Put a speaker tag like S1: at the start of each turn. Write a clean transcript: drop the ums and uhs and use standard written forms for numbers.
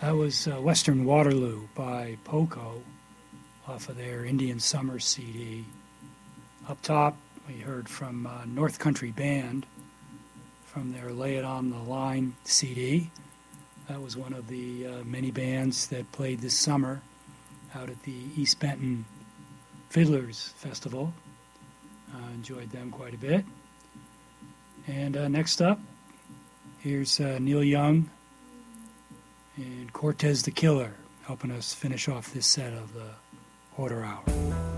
S1: That was Western Waterloo by Poco off of their Indian Summer CD. Up top, we heard from North Country Band from their Lay It On the Line CD. That was one of the many bands that played this summer out at the East Benton Fiddlers Festival. Enjoyed them quite a bit. And next up, here's Neil Young and Cortez the Killer helping us finish off this set of the Quarter Hour.